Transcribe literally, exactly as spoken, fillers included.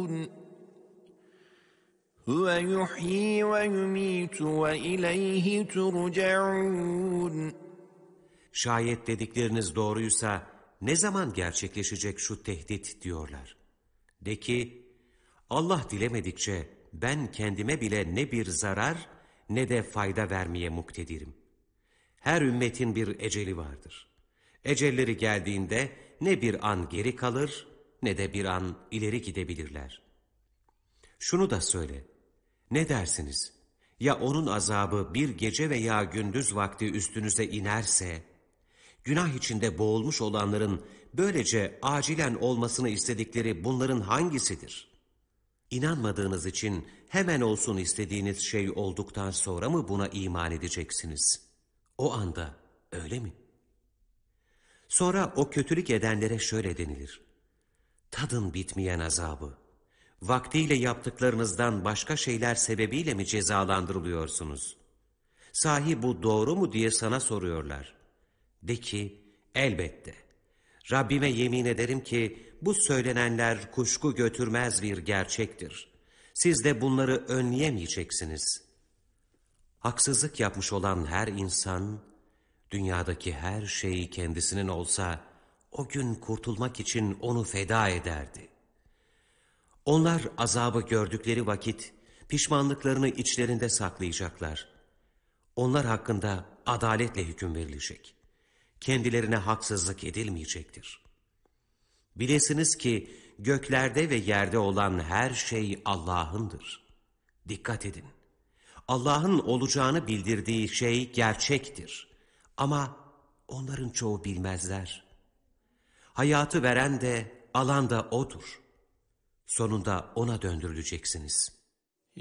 هُوَ يُحْيِي وَيُمِيتُ وَإِلَيْهِ تُرْجَعُونَ. Şayet dedikleriniz doğruysa ne zaman gerçekleşecek şu tehdit diyorlar. De ki, Allah dilemedikçe ben kendime bile ne bir zarar ne de fayda vermeye muktedirim. Her ümmetin bir eceli vardır. Ecelleri geldiğinde ne bir an geri kalır ne de bir an ileri gidebilirler. Şunu da söyle, ne dersiniz? Ya onun azabı bir gece veya gündüz vakti üstünüze inerse, günah içinde boğulmuş olanların böylece acilen olmasını istedikleri bunların hangisidir? İnanmadığınız için hemen olsun istediğiniz şey olduktan sonra mı buna iman edeceksiniz? O anda öyle mi? Sonra o kötülük edenlere şöyle denilir: tadın bitmeyen azabı. Vaktiyle yaptıklarınızdan başka şeyler sebebiyle mi cezalandırılıyorsunuz? Sahi bu doğru mu diye sana soruyorlar. De ki, elbette. Rabbime yemin ederim ki bu söylenenler kuşku götürmez bir gerçektir. Siz de bunları önleyemeyeceksiniz. Haksızlık yapmış olan her insan, dünyadaki her şey kendisinin olsa, o gün kurtulmak için onu feda ederdi. Onlar azabı gördükleri vakit, pişmanlıklarını içlerinde saklayacaklar. Onlar hakkında adaletle hüküm verilecek. Kendilerine haksızlık edilmeyecektir. Bilesiniz ki göklerde ve yerde olan her şey Allah'ındır. Dikkat edin. Allah'ın olacağını bildirdiği şey gerçektir. Ama onların çoğu bilmezler. Hayatı veren de alan da O'dur. Sonunda O'na döndürüleceksiniz.